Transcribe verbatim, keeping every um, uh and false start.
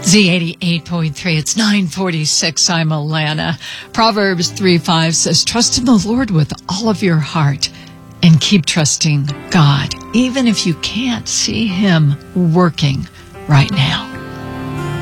Z eighty-eight point three, it's nine forty-six. I'm Alana. Proverbs three five says, trust in the Lord with all of your heart and keep trusting God, even if you can't see Him working right now.